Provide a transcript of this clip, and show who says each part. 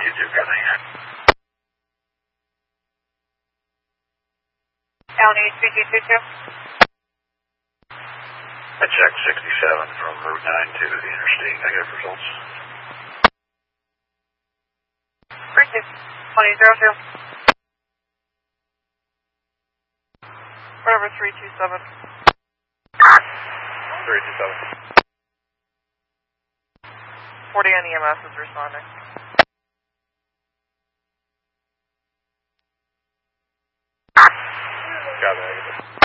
Speaker 1: County 3222.
Speaker 2: I checked 67 from Route 9 to the interstate. Negative results.
Speaker 1: Bridges 2002. Whatever 327.
Speaker 2: 327.
Speaker 1: 40 on EMS is responding.
Speaker 2: Got it.